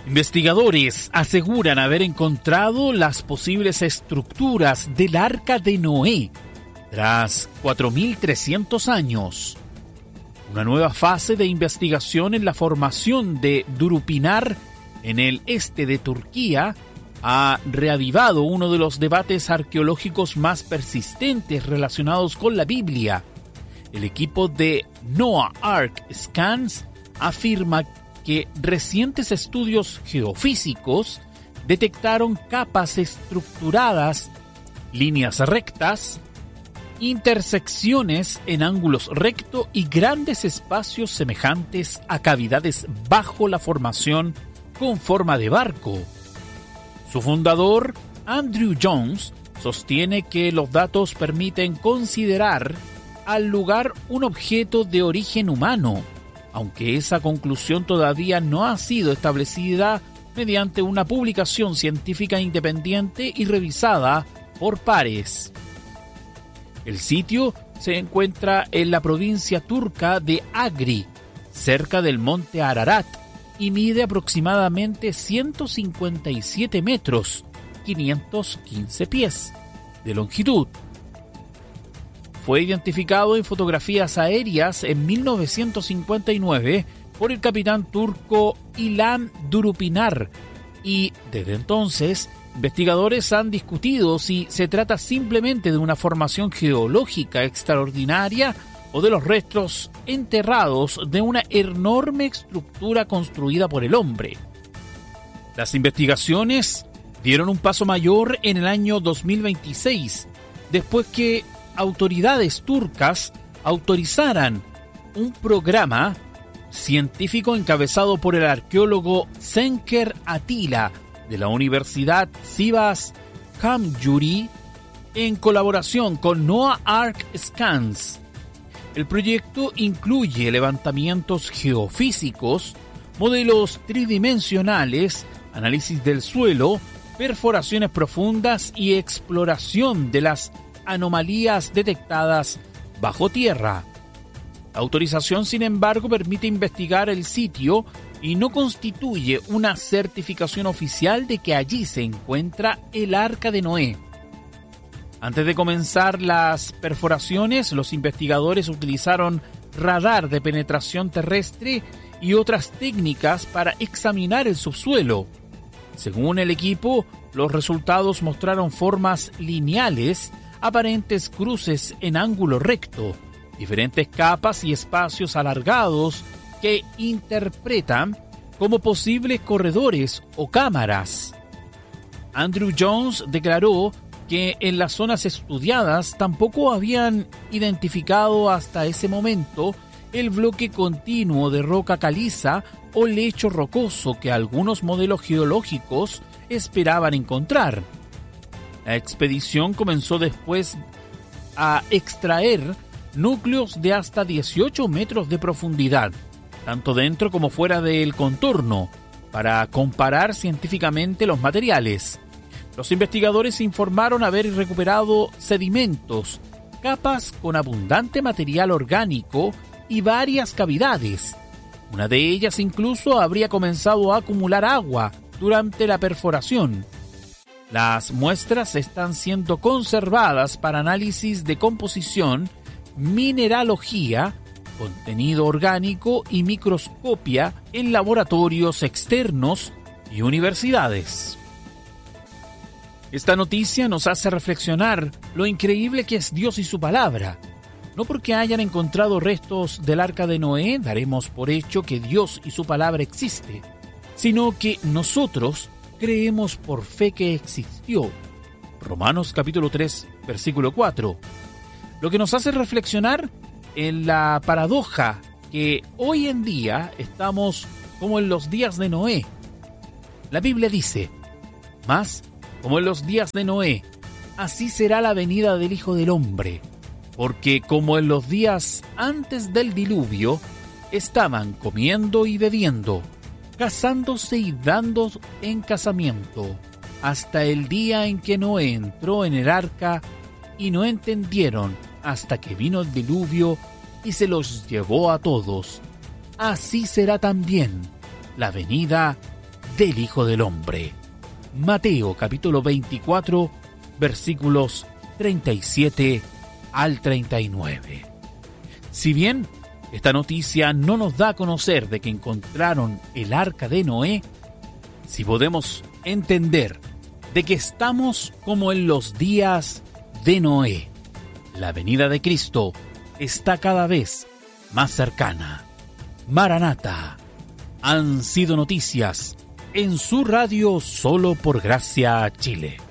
Investigadores aseguran haber encontrado las posibles estructuras del Arca de Noé tras 4.300 años. Una nueva fase de investigación en la formación de Durupinar en el este de Turquía ha reavivado uno de los debates arqueológicos más persistentes relacionados con la Biblia. El equipo de NOAA Ark Scans afirma que recientes estudios geofísicos detectaron capas estructuradas, líneas rectas, intersecciones en ángulos recto y grandes espacios semejantes a cavidades bajo la formación con forma de barco. Su fundador, Andrew Jones, sostiene que los datos permiten considerar al lugar un objeto de origen humano, aunque esa conclusión todavía no ha sido establecida mediante una publicación científica independiente y revisada por pares. El sitio se encuentra en la provincia turca de Agri, cerca del monte Ararat, y mide aproximadamente 157 metros, 515 pies, de longitud. Fue identificado en fotografías aéreas en 1959 por el capitán turco İlhan Durupinar y, desde entonces, investigadores han discutido si se trata simplemente de una formación geológica extraordinaria o de los restos enterrados de una enorme estructura construida por el hombre. Las investigaciones dieron un paso mayor en el año 2026, después que autoridades turcas autorizaran un programa científico encabezado por el arqueólogo Cenker Atilla de la Universidad Sivas Camguri en colaboración con NOAA Ark Scans. El proyecto incluye levantamientos geofísicos, modelos tridimensionales, análisis del suelo, perforaciones profundas y exploración de las anomalías detectadas bajo tierra. La autorización, sin embargo, permite investigar el sitio y no constituye una certificación oficial de que allí se encuentra el Arca de Noé. Antes de comenzar las perforaciones, los investigadores utilizaron radar de penetración terrestre y otras técnicas para examinar el subsuelo. Según el equipo, los resultados mostraron formas lineales, aparentes cruces en ángulo recto, diferentes capas y espacios alargados que interpretan como posibles corredores o cámaras. Andrew Jones declaró que en las zonas estudiadas tampoco habían identificado hasta ese momento el bloque continuo de roca caliza o lecho rocoso que algunos modelos geológicos esperaban encontrar. La expedición comenzó después a extraer núcleos de hasta 18 metros de profundidad, tanto dentro como fuera del contorno, para comparar científicamente los materiales. Los investigadores informaron haber recuperado sedimentos, capas con abundante material orgánico y varias cavidades. Una de ellas incluso habría comenzado a acumular agua durante la perforación. Las muestras están siendo conservadas para análisis de composición, mineralogía, contenido orgánico y microscopia en laboratorios externos y universidades. Esta noticia nos hace reflexionar lo increíble que es Dios y su palabra. No porque hayan encontrado restos del Arca de Noé daremos por hecho que Dios y su palabra existe, sino que nosotros creemos por fe que existió. Romanos capítulo 3, versículo 4. Lo que nos hace reflexionar en la paradoja que hoy en día estamos como en los días de Noé. La Biblia dice, mas como en los días de Noé, así será la venida del Hijo del Hombre, porque como en los días antes del diluvio, estaban comiendo y bebiendo, casándose y dando en casamiento, hasta el día en que Noé entró en el arca, y no entendieron hasta que vino el diluvio y se los llevó a todos. Así será también la venida del Hijo del Hombre. Mateo capítulo 24, versículos 37 al 39. Si bien esta noticia no nos da a conocer de que encontraron el arca de Noé, sí podemos entender de que estamos como en los días de Noé. La venida de Cristo está cada vez más cercana. Maranata. Han sido noticias en su radio Solo por Gracia Chile.